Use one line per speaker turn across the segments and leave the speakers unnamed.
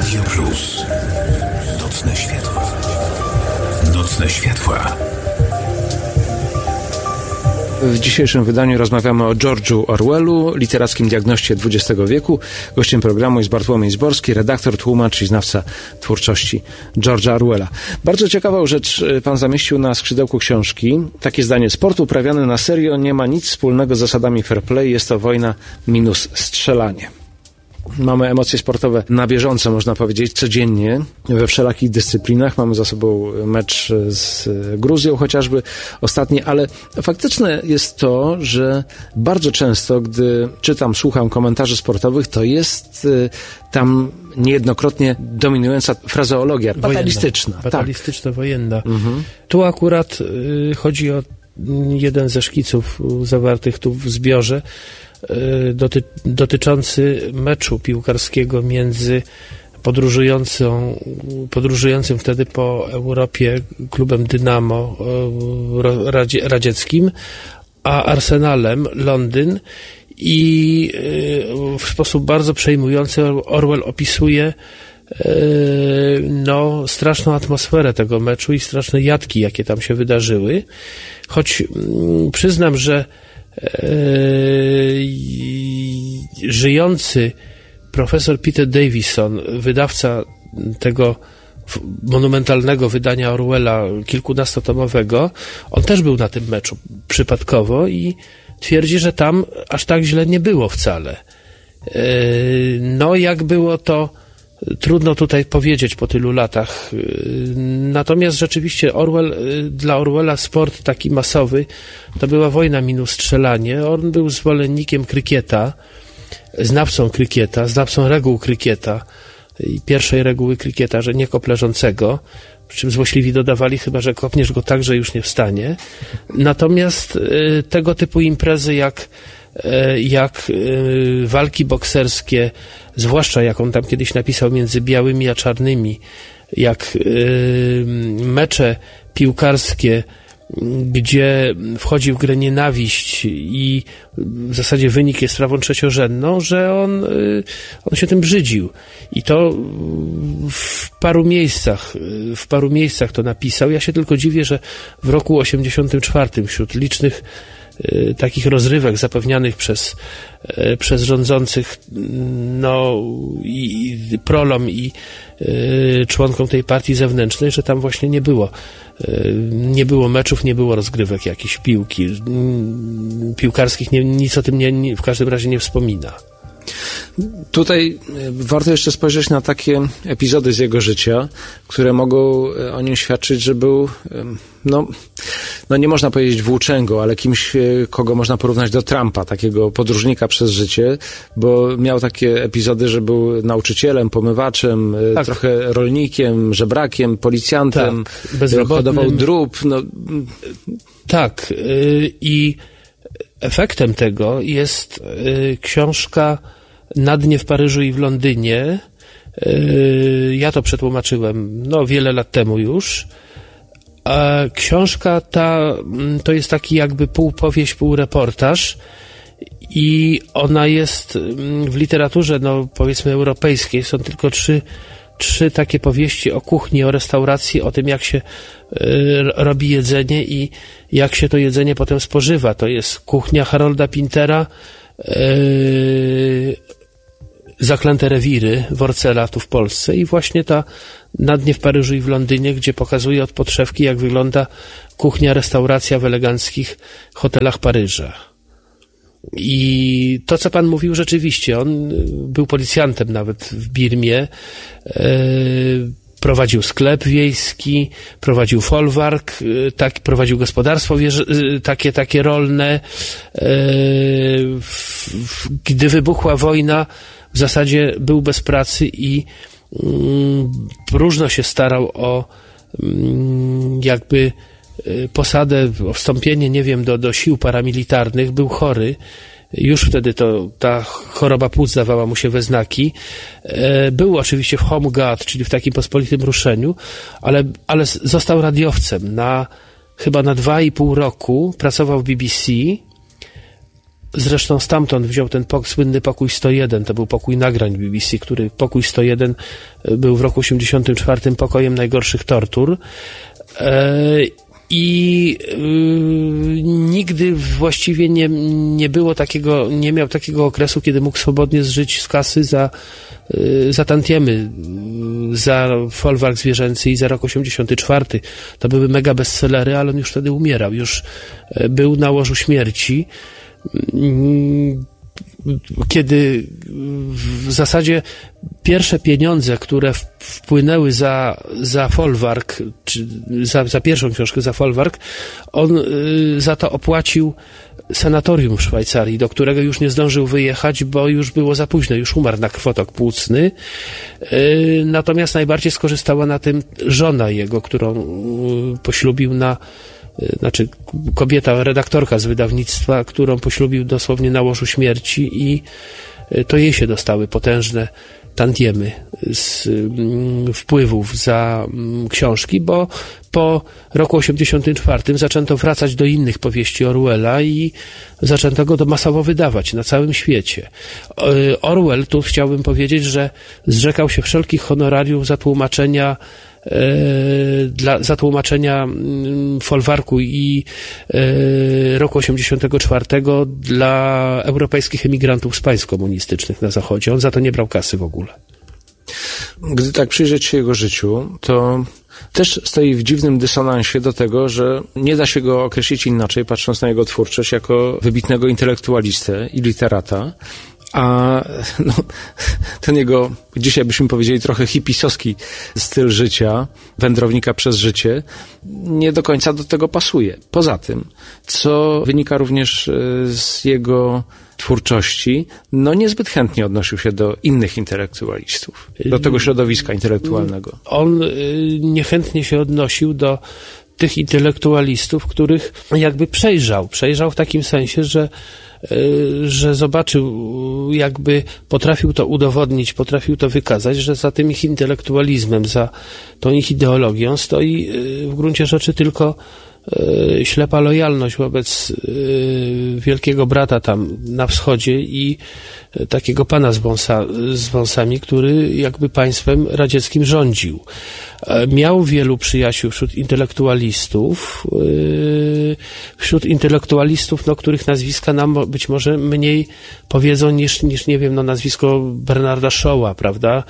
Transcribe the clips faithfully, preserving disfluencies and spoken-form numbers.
Radio Plus. Nocne światła. Nocne światła.
W dzisiejszym wydaniu rozmawiamy o George'u Orwellu, literackim diagnoście dwudziestego wieku. Gościem programu jest Bartłomiej Zborski, redaktor, tłumacz i znawca twórczości George'a Orwella. Bardzo ciekawą rzecz pan zamieścił na skrzydełku książki. Takie zdanie: sport uprawiany na serio nie ma nic wspólnego z zasadami fair play. Jest to wojna minus strzelanie. Mamy emocje sportowe na bieżąco, można powiedzieć, codziennie, we wszelakich dyscyplinach. Mamy za sobą mecz z Gruzją chociażby ostatni, ale faktyczne jest to, że bardzo często, gdy czytam, słucham komentarzy sportowych, to jest tam niejednokrotnie dominująca frazeologia fatalistyczna.
Fatalistyczna,
tak.
wojenna.
Mhm.
Tu akurat y, chodzi o jeden ze szkiców zawartych tu w zbiorze, Doty, dotyczący meczu piłkarskiego między podróżującą, podróżującym wtedy po Europie klubem Dynamo radzie, radzieckim, a Arsenalem Londyn, i w sposób bardzo przejmujący Orwell opisuje no, straszną atmosferę tego meczu i straszne jatki, jakie tam się wydarzyły. Choć przyznam, że żyjący profesor Peter Davison, wydawca tego monumentalnego wydania Orwella, kilkunastotomowego, on też był na tym meczu przypadkowo i twierdzi, że tam aż tak źle nie było wcale. No, jak było to, trudno tutaj powiedzieć po tylu latach. Natomiast rzeczywiście Orwell, dla Orwella sport taki masowy to była wojna minus strzelanie. On był zwolennikiem krykieta, znawcą krykieta, znawcą reguł krykieta i pierwszej reguły krykieta, że nie kop leżącego, przy czym złośliwi dodawali, chyba że kopniesz go tak, że już nie wstanie. Natomiast tego typu imprezy jak jak walki bokserskie, zwłaszcza jak on tam kiedyś napisał, między białymi a czarnymi, jak mecze piłkarskie, gdzie wchodzi w grę nienawiść i w zasadzie wynik jest sprawą trzeciorzędną, że on, on się tym brzydził. I to w paru miejscach, w paru miejscach to napisał. Ja się tylko dziwię, że w roku osiemdziesiątym czwartym wśród licznych takich rozrywek zapewnianych przez, przez rządzących, no, i, i prolom i y, członkom tej partii zewnętrznej, że tam właśnie nie było y, nie było meczów, nie było rozgrywek jakichś piłki y, piłkarskich, nie, nic o tym nie, nie, w każdym razie nie wspomina.
Tutaj warto jeszcze spojrzeć na takie epizody z jego życia, które mogą o nim świadczyć, że był, no, no nie można powiedzieć włóczęgą, ale kimś, kogo można porównać do Trumpa, takiego podróżnika przez życie, bo miał takie epizody, że był nauczycielem, pomywaczem, tak, trochę rolnikiem, żebrakiem, policjantem, tak, bezrobotnym, hodował drób. No.
Tak, i efektem tego jest książka Na dnie w Paryżu i w Londynie. Ja to przetłumaczyłem no wiele lat temu już. A książka ta to jest taki jakby półpowieść, półreportaż i ona jest w literaturze, no powiedzmy europejskiej, są tylko trzy trzy takie powieści o kuchni, o restauracji, o tym, jak się y, robi jedzenie i jak się to jedzenie potem spożywa. To jest Kuchnia Harolda Pintera, y, Zaklęte rewiry Worcela tu w Polsce i właśnie ta Na dnie w Paryżu i w Londynie, gdzie pokazuje od podszewki, jak wygląda kuchnia, restauracja w eleganckich hotelach Paryża. I to, co pan mówił, rzeczywiście, on był policjantem nawet w Birmie, e, prowadził sklep wiejski, prowadził folwark, e, tak, prowadził gospodarstwo wieży, e, takie, takie rolne. E, w, w, gdy wybuchła wojna, w zasadzie był bez pracy i mm, próżno się starał o mm, jakby posadę, o wstąpienie, nie wiem, do, do sił paramilitarnych. Był chory. Już wtedy to ta choroba płuc dawała mu się we znaki. Był oczywiście w home guard, czyli w takim pospolitym ruszeniu, ale, ale został radiowcem. Na, chyba na dwa i pół roku pracował w B B C Zresztą stamtąd wziął ten pok- słynny pokój sto jeden, to był pokój nagrań B B C, który pokój sto jeden był w roku osiemdziesiątym czwartym pokojem najgorszych tortur. E, I y, nigdy właściwie nie, nie było takiego, nie miał takiego okresu, kiedy mógł swobodnie zżyć z kasy za, y, za tantiemy, y, za folwark zwierzęcy i za rok osiemdziesiąty czwarty. To były mega bestsellery, ale on już wtedy umierał, już y, był na łożu śmierci. Y, kiedy w zasadzie pierwsze pieniądze, które wpłynęły za, za folwark, czy za, za pierwszą książkę za folwark, on y, za to opłacił sanatorium w Szwajcarii, do którego już nie zdążył wyjechać, bo już było za późno, już umarł na krwotok płucny. Y, natomiast najbardziej skorzystała na tym żona jego, którą y, poślubił na znaczy kobieta, redaktorka z wydawnictwa, którą poślubił dosłownie na łożu śmierci i to jej się dostały potężne tantiemy z wpływów za książki, bo po roku osiemdziesiątym czwartym zaczęto wracać do innych powieści Orwella i zaczęto go to masowo wydawać na całym świecie. Orwell, tu chciałbym powiedzieć, że zrzekał się wszelkich honorariów za tłumaczenia dla, za tłumaczenia folwarku i e, roku osiemdziesiątego czwartego dla europejskich emigrantów z państw komunistycznych na Zachodzie. On za to nie brał kasy w ogóle.
Gdy tak przyjrzeć się jego życiu, to też stoi w dziwnym dysonansie do tego, że nie da się go określić inaczej, patrząc na jego twórczość, jako wybitnego intelektualistę i literata. A no, ten jego, dzisiaj byśmy powiedzieli, trochę hipisowski styl życia, wędrownika przez życie, nie do końca do tego pasuje. Poza tym, co wynika również z jego twórczości, no niezbyt chętnie odnosił się do innych intelektualistów, do tego środowiska intelektualnego.
On niechętnie się odnosił do tych intelektualistów, których jakby przejrzał. Przejrzał w takim sensie, że że zobaczył, jakby potrafił to udowodnić, potrafił to wykazać, że za tym ich intelektualizmem, za tą ich ideologią stoi w gruncie rzeczy tylko ślepa lojalność wobec wielkiego brata tam na wschodzie i takiego pana z, wąsa, z wąsami, który jakby państwem radzieckim rządził. Miał wielu przyjaciół wśród intelektualistów, wśród intelektualistów, no, których nazwiska nam być może mniej powiedzą niż, niż nie wiem, no, nazwisko Bernarda Shaw'a, prawda?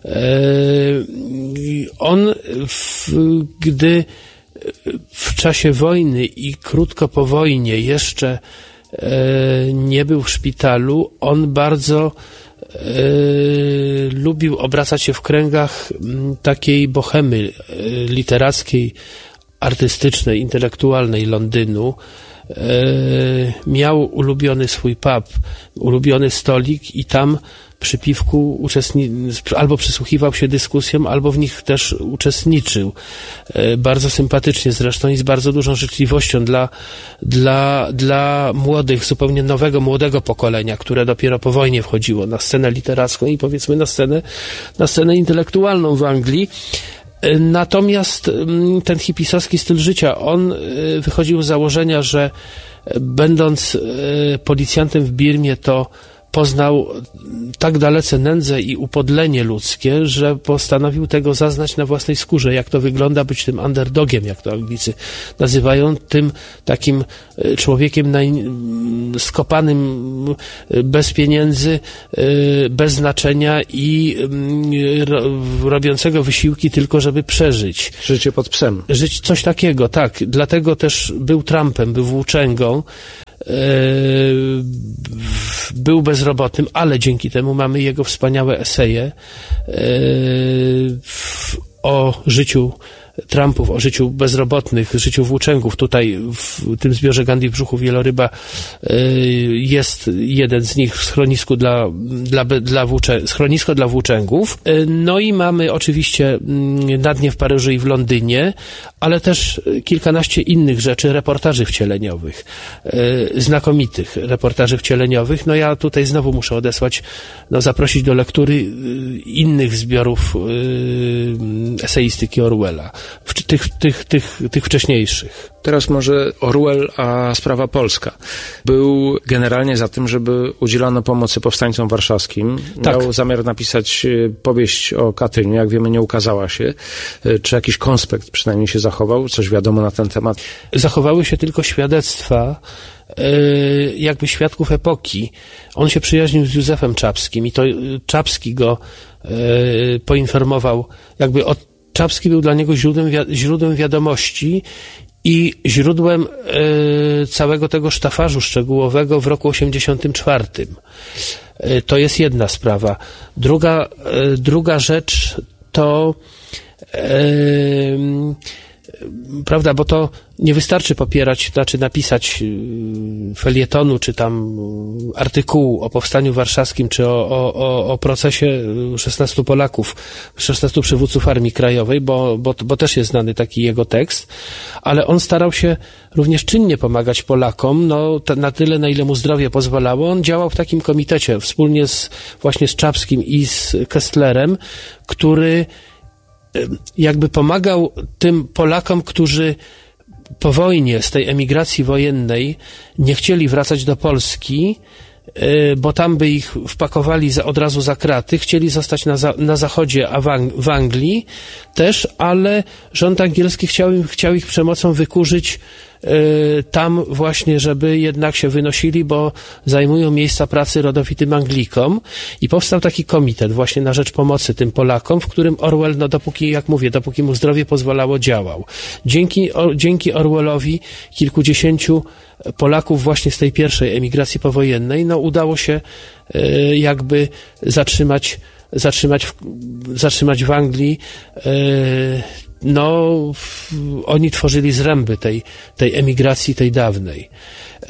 On, w, gdy w czasie wojny i krótko po wojnie jeszcze e, nie był w szpitalu, on bardzo e, lubił obracać się w kręgach m, takiej bohemy e, literackiej, artystycznej, intelektualnej Londynu. E, miał ulubiony swój pub, ulubiony stolik i tam przy piwku uczestni- albo przysłuchiwał się dyskusjom, albo w nich też uczestniczył. E, bardzo sympatycznie zresztą i z bardzo dużą życzliwością dla, dla, dla młodych, zupełnie nowego, młodego pokolenia, które dopiero po wojnie wchodziło na scenę literacką i powiedzmy na scenę, na scenę intelektualną w Anglii. E, natomiast m, ten hipisowski styl życia, on e, wychodził z założenia, że e, będąc e, policjantem w Birmie, to poznał tak dalece nędzę i upodlenie ludzkie, że postanowił tego zaznać na własnej skórze, jak to wygląda być tym underdogiem, jak to Anglicy nazywają, tym takim człowiekiem naj... skopanym, bez pieniędzy, bez znaczenia i robiącego wysiłki tylko, żeby przeżyć.
Życie pod psem.
Żyć, coś takiego, tak. Dlatego też był Trumpem, był włóczęgą, był bezrobotnym, ale dzięki temu mamy jego wspaniałe eseje o życiu Trumpów, o życiu bezrobotnych, życiu włóczęgów. Tutaj w tym zbiorze Gandhi w brzuchu wieloryba jest jeden z nich w schronisku dla, dla, dla włóczę, schronisko dla włóczęgów. No i mamy oczywiście na dnie w Paryżu i w Londynie, ale też kilkanaście innych rzeczy, reportaży wcieleniowych, znakomitych reportaży wcieleniowych. No ja tutaj znowu muszę odesłać, no zaprosić do lektury innych zbiorów eseistyki Orwella. w, tych, tych, tych, tych wcześniejszych.
Teraz może Orwell, a sprawa polska. Był generalnie za tym, żeby udzielano pomocy powstańcom warszawskim.
Tak.
Miał zamiar napisać powieść o Katyniu. Jak wiemy, nie ukazała się. Czy jakiś konspekt przynajmniej się zachował? Coś wiadomo na ten temat?
Zachowały się tylko świadectwa jakby świadków epoki. On się przyjaźnił z Józefem Czapskim i to Czapski go poinformował, jakby od Czapski był dla niego źródłem, źródłem wiadomości i źródłem całego tego sztafażu szczegółowego w roku osiemdziesiątym czwartym. To jest jedna sprawa. Druga, druga rzecz to prawda, bo to nie wystarczy popierać, znaczy napisać felietonu, czy tam artykułu o powstaniu warszawskim, czy o, o, o procesie szesnastu Polaków, szesnastu przywódców Armii Krajowej, bo, bo, bo też jest znany taki jego tekst, ale on starał się również czynnie pomagać Polakom, no na tyle, na ile mu zdrowie pozwalało. On działał w takim komitecie wspólnie z, właśnie z Czapskim i z Kesslerem, który jakby pomagał tym Polakom, którzy po wojnie, z tej emigracji wojennej nie chcieli wracać do Polski, bo tam by ich wpakowali za, od razu za kraty, chcieli zostać na, za, na zachodzie, a w, Ang- w Anglii też, ale rząd angielski chciał, im, chciał ich przemocą wykurzyć y, tam właśnie, żeby jednak się wynosili, bo zajmują miejsca pracy rodowitym Anglikom i powstał taki komitet właśnie na rzecz pomocy tym Polakom, w którym Orwell, no dopóki, jak mówię, dopóki mu zdrowie pozwalało, działał. Dzięki, o, dzięki Orwellowi kilkudziesięciu Polaków właśnie z tej pierwszej emigracji powojennej, no udało się y, jakby zatrzymać, zatrzymać, w, zatrzymać w Anglii. Y, no, w, oni tworzyli zręby tej, tej emigracji, tej dawnej. Y,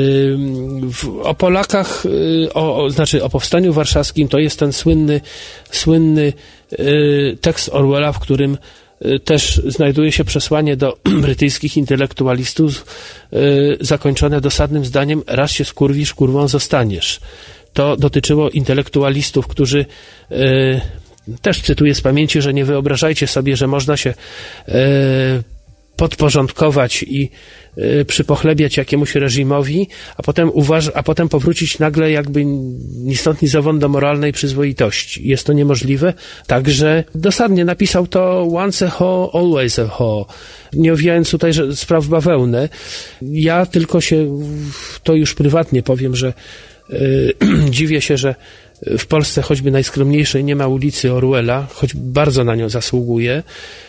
w, o Polakach, y, o, o, znaczy o powstaniu warszawskim, to jest ten słynny, słynny y, tekst Orwella, w którym też znajduje się przesłanie do brytyjskich intelektualistów yy, zakończone dosadnym zdaniem: raz się skurwisz, kurwą zostaniesz. To dotyczyło intelektualistów, którzy yy, też cytuję z pamięci, że nie wyobrażajcie sobie, że można się yy, podporządkować i y, przypochlebiać jakiemuś reżimowi, a potem uważ- a potem powrócić nagle jakby ni stąd, ni zowąd do moralnej przyzwoitości. Jest to niemożliwe. Także dosadnie napisał to once a ho, always a ho. Nie owijając tutaj że, spraw bawełnę. Ja tylko się, to już prywatnie powiem, że y, dziwię się, że w Polsce choćby najskromniejszej nie ma ulicy Orwella, choć bardzo na nią zasługuje.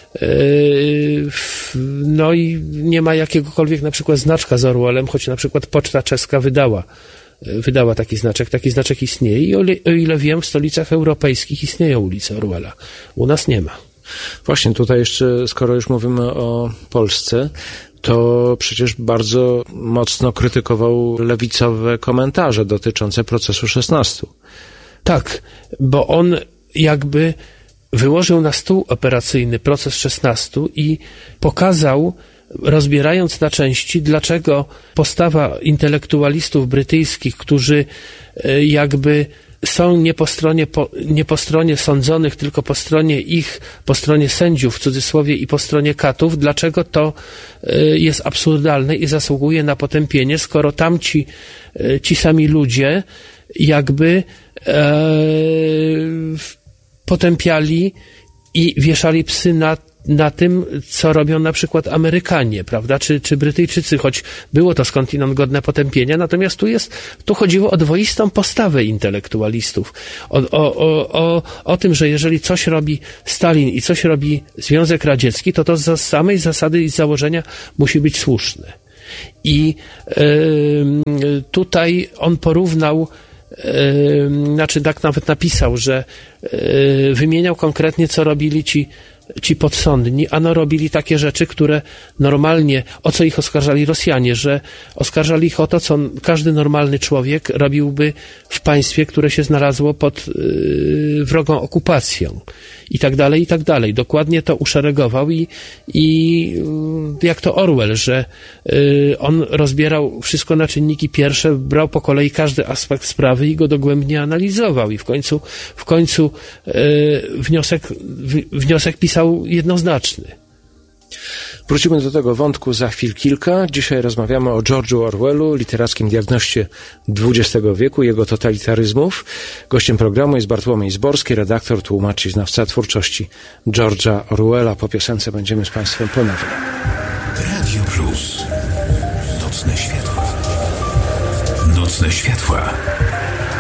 No i nie ma jakiegokolwiek na przykład znaczka z Orwellem, choć na przykład Poczta Czeska wydała, wydała taki znaczek. Taki znaczek istnieje i o, le, o ile wiem, w stolicach europejskich istnieją ulice Orwella. U nas nie ma.
Właśnie tutaj jeszcze, skoro już mówimy o Polsce, to przecież bardzo mocno krytykował lewicowe komentarze dotyczące procesu szesnastu.
Tak, bo on jakby wyłożył na stół operacyjny proces szesnastu i pokazał, rozbierając na części, dlaczego postawa intelektualistów brytyjskich, którzy jakby są nie po stronie, po, nie po stronie sądzonych, tylko po stronie ich, po stronie sędziów w cudzysłowie i po stronie katów, dlaczego to jest absurdalne i zasługuje na potępienie, skoro tamci, ci sami ludzie jakby e, potępiali i wieszali psy na, na tym, co robią na przykład Amerykanie, prawda, czy, czy Brytyjczycy, choć było to skądinąd godne potępienia, natomiast tu jest, tu chodziło o dwoistą postawę intelektualistów, o, o, o, o, o tym, że jeżeli coś robi Stalin i coś robi Związek Radziecki, to to z samej zasady i z założenia musi być słuszne. I yy, tutaj on porównał, Yy, znaczy tak nawet napisał, że yy, wymieniał konkretnie, co robili ci, ci podsądni, ano robili takie rzeczy, które normalnie, o co ich oskarżali Rosjanie, że oskarżali ich o to, co każdy normalny człowiek robiłby w państwie, które się znalazło pod yy, wrogą okupacją i tak dalej, i tak dalej. Dokładnie to uszeregował i, i yy, jak to Orwell, że yy, on rozbierał wszystko na czynniki pierwsze, brał po kolei każdy aspekt sprawy i go dogłębnie analizował i w końcu, w końcu yy, wniosek, w, wniosek pisał jednoznaczny.
Wrócimy do tego wątku za chwil kilka. Dzisiaj rozmawiamy o George'u Orwellu, literackim diagnoście dwudziestego wieku, jego totalitaryzmów. Gościem programu jest Bartłomiej Zborski, redaktor, tłumacz i znawca twórczości George'a Orwella. Po piosence będziemy z Państwem ponownie.
Radio Plus. Nocne światła. Nocne światła.